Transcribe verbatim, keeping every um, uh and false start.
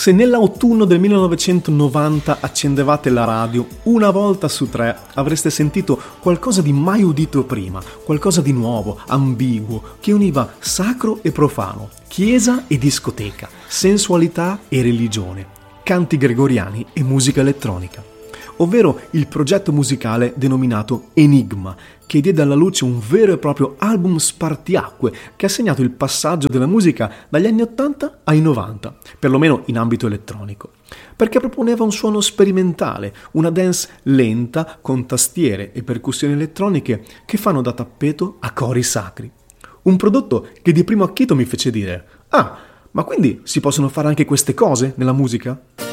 Se nell'autunno del millenovecentonovanta accendevate la radio, una volta su tre avreste sentito qualcosa di mai udito prima, qualcosa di nuovo, ambiguo, che univa sacro e profano, chiesa e discoteca, sensualità e religione, canti gregoriani e musica elettronica. Ovvero il progetto musicale denominato Enigma, che diede alla luce un vero e proprio album spartiacque che ha segnato il passaggio della musica dagli anni ottanta ai novanta, perlomeno in ambito elettronico, perché proponeva un suono sperimentale, una dance lenta con tastiere e percussioni elettroniche che fanno da tappeto a cori sacri. Un prodotto che di primo acchito mi fece dire: ah, ma quindi si possono fare anche queste cose nella musica?